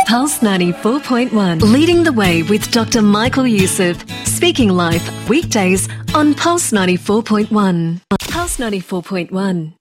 Pulse 94.1, leading the way with Dr. Michael Youssef, speaking live weekdays on Pulse 94.1. Pulse 94.1.